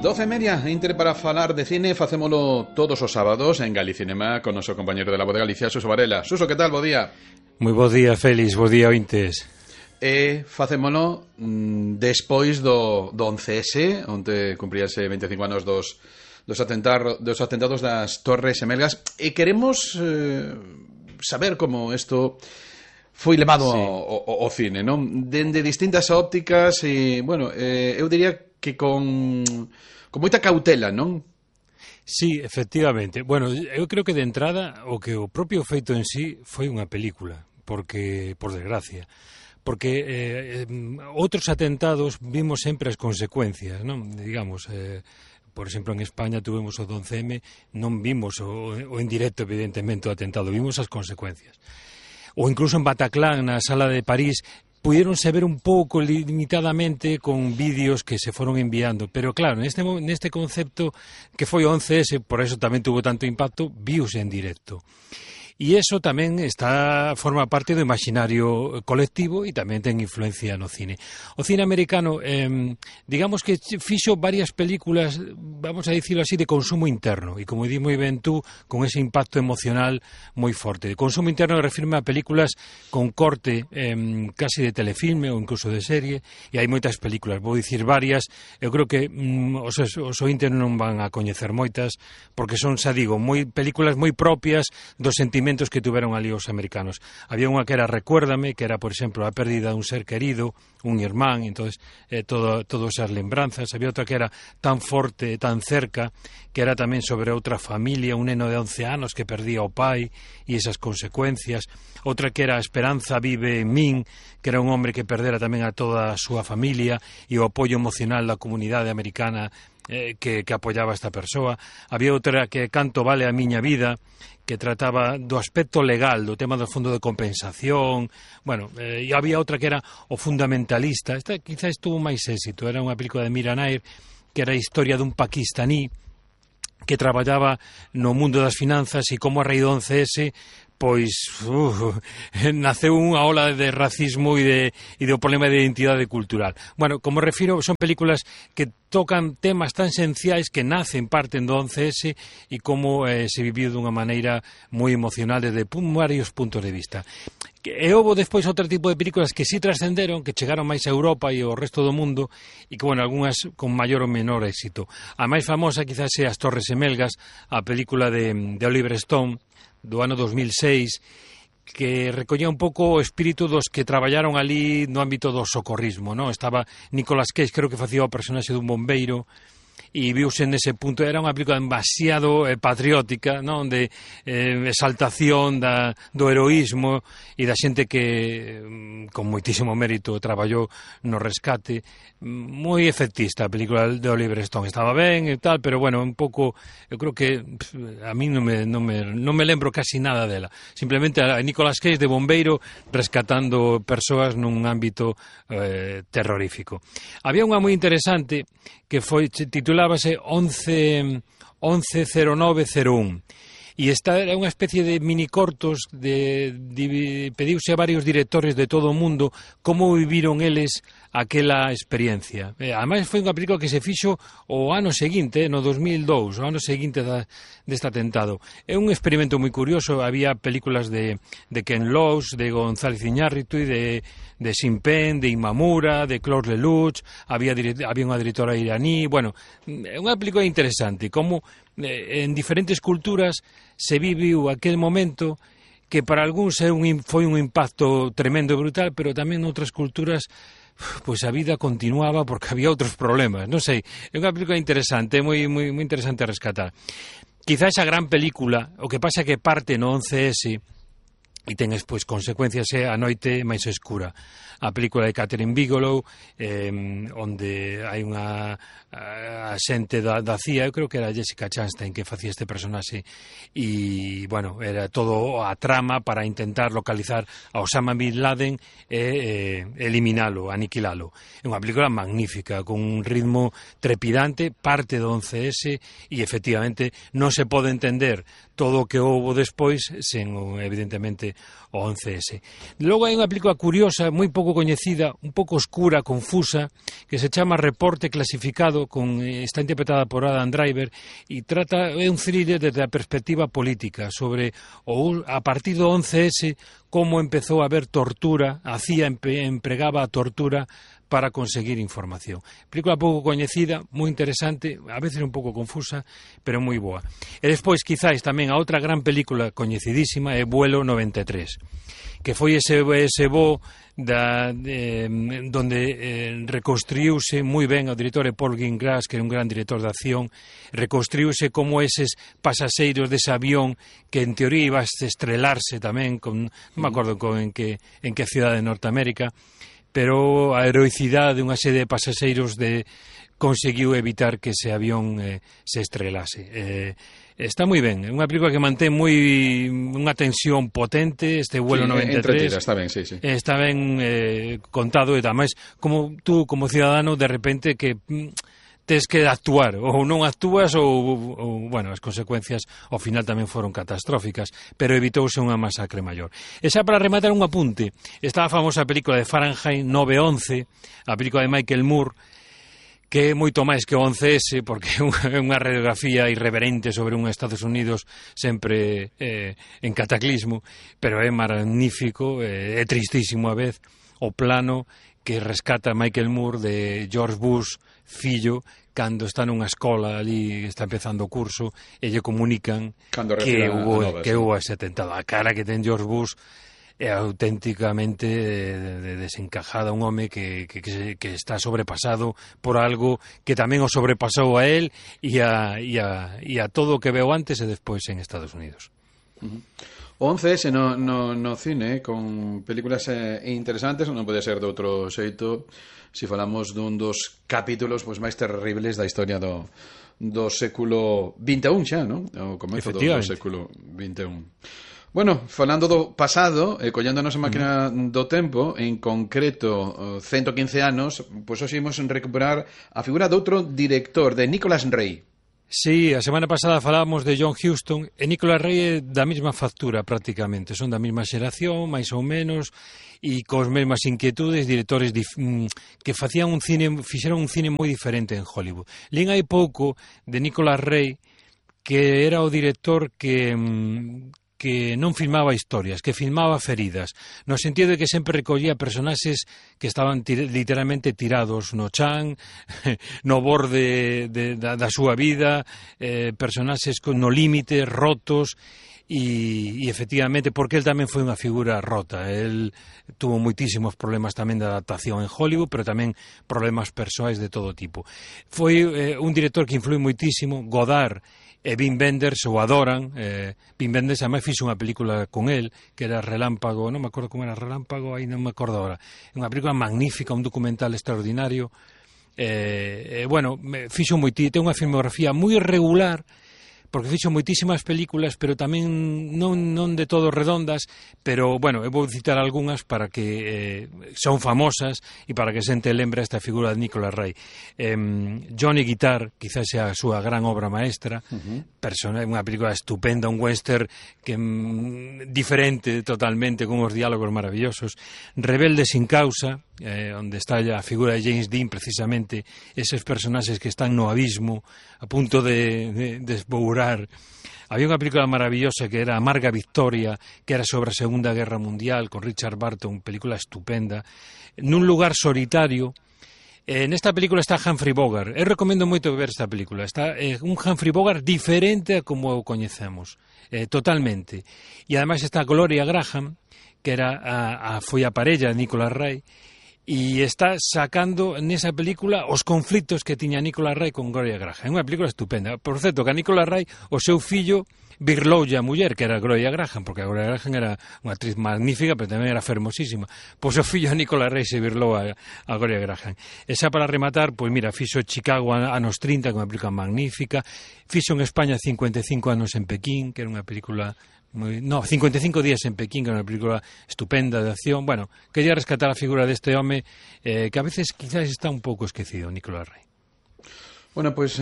12:30, Inter para falar de cine. Facémolo todos os sábados en Galicinema con noso compañero de La Voz de Galicia, Suso Varela. Suso, que tal? Bo día. Moi bo día, Félix, bo día, ointes. Facémolo despois do 11S, onde cumpríase 25 anos dos atentados das Torres Gemelgas, e queremos saber como isto foi levado ao cine, non? Dende distintas ópticas e, bueno, eu diría que con moita cautela, non? Sí, efectivamente. Bueno, eu creo que de entrada o propio feito en sí foi unha película, porque, por desgracia, porque outros atentados vimos sempre as consecuencias, non? Digamos, por exemplo, en España tuvemos o 11M, non vimos o en directo, evidentemente, o atentado, vimos as consecuencias. Ou incluso en Bataclan, na sala de París, pudieronse ver un pouco limitadamente con vídeos que se foron enviando, pero claro, neste concepto que foi o 11S, por eso tamén tuvo tanto impacto, viuse en directo. E iso tamén forma parte do imaginario colectivo e tamén ten influencia no cine. O cine americano, digamos que fixo varias películas, vamos a dicirlo así, de consumo interno, e como di moi ben tú, con ese impacto emocional moi forte. De consumo interno refirme a películas con corte casi de telefilme ou incluso de serie, e hai moitas películas, vou dicir varias, eu creo que os ointes non van a coñecer moitas, porque son, xa digo, películas moi propias dos sentimentos que tuveron ali os americanos. Había unha que era Recuérdame, que era, por exemplo, a pérdida dun ser querido, un irmán, entonces todas esas lembranzas. Había outra que era Tan forte, tan cerca, que era tamén sobre outra familia, un neno de 11 anos que perdía o pai e esas consecuencias. Outra que era Esperanza vive en min, que era un hombre que perdera tamén a toda a súa familia e o apoio emocional da comunidade americana que apoyaba a esta persoa. Había outra que Canto vale a miña vida, que trataba do aspecto legal, do tema do fondo de compensación. Bueno, e había outra que era O fundamentalista. Esta quizás tuvo máis éxito, era unha película de Mira Nair, que era a historia dun paquistaní que traballaba no mundo das finanzas e como a raíz do 11S pois naceu unha ola de racismo e do problema de identidade cultural. Bueno, como refiro, son películas que tocan temas tan esenciais que nacen, parten do 11S e como se viviu dunha maneira moi emocional desde varios puntos de vista. E houve despois outro tipo de películas que sí trascenderon, que chegaron máis a Europa e ao resto do mundo e que, bueno, algunhas con maior ou menor éxito. A máis famosa quizás é As Torres Gemelgas, a película de Oliver Stone do ano 2006, que recollía un pouco o espírito dos que traballaron ali no ámbito do socorrismo, non? Estaba Nicolas Cage, creo que facía o personaxe dun bombeiro, e viuse nese punto. Era unha película demasiado patriótica, non? De exaltación do heroísmo e da xente que con moitísimo mérito traballou no rescate. Moi efectista a película de Oliver Stone. Estaba ben e tal, pero bueno, un pouco, eu creo que a mí non me lembro casi nada dela. Simplemente a Nicolas Cage de bombeiro rescatando persoas nun ámbito terrorífico. Había unha moi interesante que titulábase 110901 e esta era unha especie de minicortos pediuse a varios directores de todo o mundo como viviron eles aquela experiencia. Ademais foi unha película que se fixo o ano seguinte, no 2002, o ano seguinte deste atentado. É un experimento moi curioso. Había películas de Ken Loach, de González Iñárritu, de Sean Penn, de Imamura, de Claude Lelouch, había unha directora iraní. Bueno, é unha película interesante, como en diferentes culturas se viviu aquel momento que para algúns foi un impacto tremendo e brutal, pero tamén en outras culturas pois a vida continuaba porque había outros problemas. Non sei, é unha película interesante, moi interesante a rescatar. Quizás a gran película, o que pasa é que parte no 11S e ten pois consecuencias, é A noite máis escura, a película de Catherine Bigelow, onde hai unha xente da CIA, eu creo que era Jessica Chastain que facía este personaxe, e, bueno, era todo a trama para intentar localizar a Osama Bin Laden e eliminalo, aniquilalo. É unha película magnífica, con un ritmo trepidante, parte do 11S, e efectivamente non se pode entender todo o que houbo despois sen, evidentemente, o 11S. Logo hai unha película curiosa, moi pouco coñecida, un pouco oscura, confusa, que se chama Reporte Clasificado, está interpretada por Adam Driver, e é un thriller desde a perspectiva política, sobre a partir do 11S, como empezou a haber tortura, a CIA empregaba a tortura para conseguir información. Película pouco coñecida, moi interesante, a veces un pouco confusa, pero moi boa. E despois, quizáis, tamén a outra gran película coñecidísima é Vuelo 93, que foi ese voo donde reconstruíuse moi ben o director Paul Greengrass, que é un gran director de acción, reconstruíuse como eses pasaxeiros dese avión que en teoría iba a estrelarse tamén, non me acordo en que cidade de Norteamérica, pero a heroicidade de unha serie de pasaxeiros conseguiu evitar que ese avión se estrelase. Está moi ben, é unha película que mantén unha tensión potente, este Vuelo 93. Está ben, sí. Está ben contado, e ademais, como tú, como ciudadano, de repente que tes que actuar, ou non actúas ou bueno, as consecuencias ao final tamén foron catastróficas, pero evitouse unha masacre maior. E xa para rematar un apunte, está a famosa película de Fahrenheit 9/11, a película de Michael Moore, que é moito máis que o 11S, porque é unha radiografía irreverente sobre un Estados Unidos sempre en cataclismo, pero é magnífico, é tristísimo a vez, o plano que rescata Michael Moore de George Bush, fillo, cando está nunha escola ali, está empezando o curso, e lle comunican que houve ese atentado. A cara que ten George Bush é auténticamente desencajada, un home que está sobrepasado por algo que tamén o sobrepasou a él e a todo o que veo antes e despois en Estados Unidos. O 11S no cine, con películas interesantes, non pode ser de outro xeito se falamos dun dos capítulos máis terribles da historia do século XXI xa, non? O comezo do século XXI. Bueno, falando do pasado, collendo a nosa máquina do tempo, en concreto 115 anos, pois hoxe imos recuperar a figura de outro director, de Nicholas Ray. Sí, a semana pasada falábamos de John Huston, e Nicholas Ray é da mesma factura prácticamente, son da mesma xeración, máis ou menos, e cos mesmas inquietudes, directores que fixeron un cine moi diferente en Hollywood. Lín hai pouco de Nicholas Ray, que era o director que non filmaba historias, que filmaba feridas, no sentido de que sempre recollía personaxes que estaban literalmente tirados no chan, no borde da súa vida, personaxes no límite, rotos, e efectivamente, porque el tamén foi unha figura rota, el tuvo moitísimos problemas tamén de adaptación en Hollywood, pero tamén problemas persoais de todo tipo. Foi un director que influi moitísimo. Godard e Wim Wenders o adoran. Wim Wenders ademais fixo unha película con el que era Relámpago, non me acordo como era Relámpago, aí non me acordo agora. É unha película magnífica, un documental extraordinario. Bueno, fixo ten unha filmografía moi irregular, porque fixo moitísimas películas, pero tamén non de todo redondas, pero, bueno, eu vou citar algunhas para que son famosas e para que xente lembra esta figura de Nicholas Ray. Johnny Guitar, quizás sea a súa gran obra maestra, unha película estupenda, un western que diferente totalmente, con uns diálogos maravillosos. Rebelde sin causa, onde está a figura de James Dean, precisamente eses personaxes que están no abismo, a punto de desbourar. Había unha película maravillosa que era Amarga Victoria, que era sobre a Segunda Guerra Mundial, con Richard Burton, película estupenda. Nun lugar solitario. Nesta película está Humphrey Bogart. Eu recomendo moito ver esta película. Está un Humphrey Bogart diferente a como o coñecemos, totalmente. E ademais está Gloria Graham, que foi a parella de Nicholas Ray, e está sacando nesa película os conflitos que tiña Nicholas Ray con Gloria Graham. É unha película estupenda. Por certo, que a Nicholas Ray, o seu fillo, birloulle a muller, que era Gloria Graham, porque a Gloria Graham era unha actriz magnífica, pero tamén era fermosísima. Pois o fillo de Nicholas Ray se birlou a Gloria Graham. E xa para rematar, pois mira, fixo Chicago anos 30, que é unha película magnífica. Fixo en España 55 anos en Pekín, que era unha película 55 días en Pekín, que era unha película estupenda de acción. Bueno, quería rescatar a figura deste home que a veces quizás está un pouco esquecido, Nicholas Ray. Bueno, pois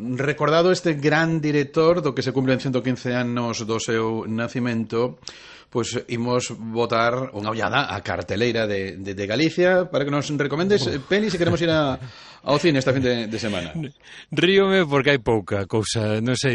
recordado este gran director do que se cumplen 115 anos do seu nacimento, pois imos botar unha ollada á carteleira de Galicia para que nos recomendes pelis se queremos ir ao cine esta fin de semana. Ríome porque hai pouca cousa, non sei,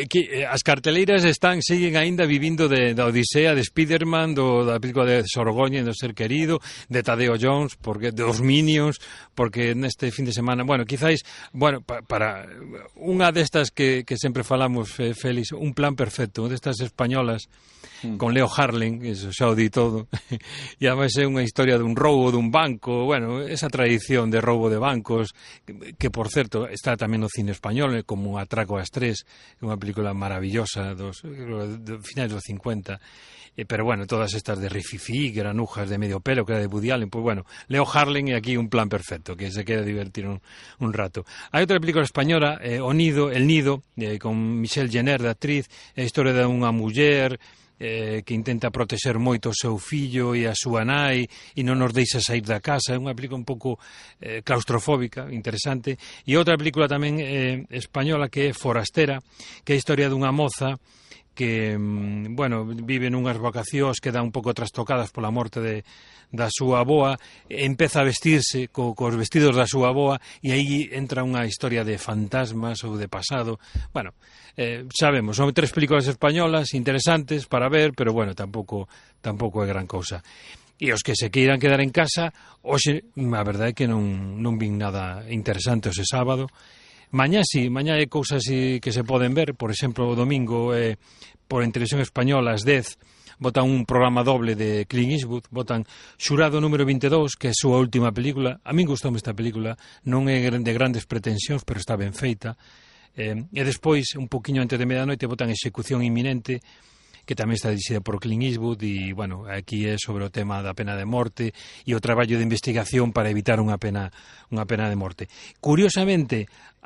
as carteleiras siguen aínda vivindo da Odisea, de Spiderman, da película de Sorgoña, do Ser Querido, de Tadeo Jones, porque dos Minions, porque neste fin de semana, bueno, quizáis, bueno, para unha destas que sempre falamos, Félix, Un plan perfecto, destas españolas con Leo Harlem, eso xa o di todo, e ademais é unha historia dun roubo dun banco, bueno, esa tradición de roubo de bancos, que por certo está tamén no cine español, como Atraco ás 3, unha película maravillosa dos finais dos 50, pero bueno, todas estas de Rififi, granujas de medio pelo, que era de Woody Allen, pues bueno, Leo Harlem e aquí Un plan perfecto, que se queda divertir un rato. Hai outra película española, El Nido, con Michelle Jenner de actriz, a historia de unha muller que intenta protexer moito o seu fillo e a súa nai e non nos deixa sair da casa. É unha película un pouco claustrofóbica, interesante. E outra película tamén española que é Forastera, que é a historia dunha moza que, bueno, vive nunhas vacacións que dá un pouco trastocadas pola morte da súa avoa, empeza a vestirse cos vestidos da súa avoa e aí entra unha historia de fantasmas ou de pasado. Bueno, sabemos, son 3 películas españolas interesantes para ver, pero bueno, tampouco é gran cousa. E os que se queiran quedar en casa, hoxe, a verdade é que non vin nada interesante ese sábado. Mañá hai cousas que se poden ver, por exemplo, o domingo por en Televisión Española ás 10 botan un programa doble de Clint Eastwood, botan Xurado número 22, que é a súa última película. A min gustoume esta película, non é de grandes pretensións, pero está ben feita. E despois, un poquinho antes de medianoite, botan Execución inminente, que tamén está dirixida por Clint Eastwood, e, bueno, aquí é sobre o tema da pena de morte e o traballo de investigación para evitar unha pena de morte. Curiosamente,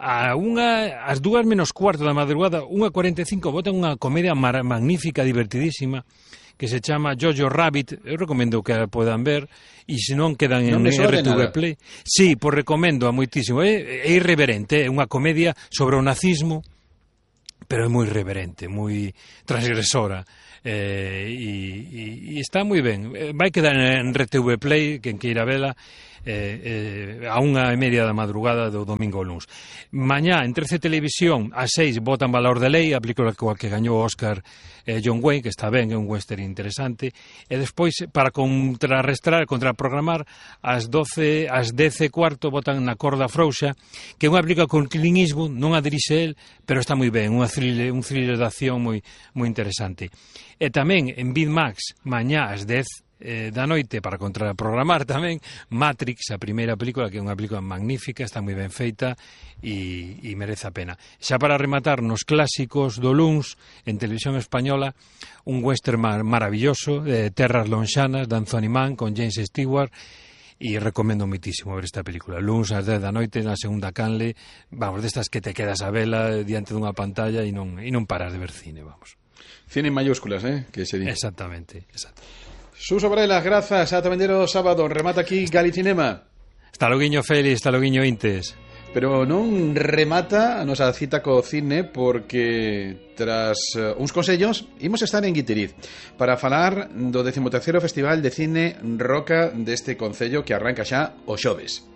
ás 2 menos cuarto da madrugada, 1:45, botan unha comedia magnífica, divertidísima, que se chama Jojo Rabbit. Eu recomendo que a podan ver, e se non quedan en RTV Play. Sí, pois recomendo a moitísimo. É irreverente, é unha comedia sobre o nazismo, pero é moi reverente, moi transgresora, e está moi ben. Vai quedar en RTV Play, quen queira vela, a 1:30 da madrugada do domingo ao luns. Mañá, en 13 Televisión, ás 6, botan Valor de Lei, a película que gañou o Oscar John Wayne, que está ben, é un western interesante, e despois, para contraprogramar, ás 12, ás 10:15, botan Na corda frouxa, que é unha película con Clint Eastwood, non a dirixe el, pero está moi ben, un thriller de acción moi interesante. E tamén, en Vid Max, mañá ás 10 da noite, para contraprogramar tamén, Matrix, a primeira película, que é unha película magnífica, está moi ben feita e merece a pena. Xa para rematar, nos clásicos do luns, en Televisión Española, un western maravilloso, Terras Lonxanas, de Anthony Mann, con James Stewart, e recomendo moitísimo ver esta película. Luns ás 10 da noite, na segunda canle, vamos, destas que te quedas a vela diante dunha pantalla e non paras de ver cine, vamos. Cine en mayúsculas, que se di. Exactamente. Suso Varela, grazas, ata vendero sábado, remata aquí Galicinema. Hasta loguiño Félix, hasta loguiño Intes. Pero non remata a nosa cita co cine, porque tras uns consellos imos estar en Guitiriz para falar do 13º Festival de Cine Roca deste concello que arranca xa o xoves.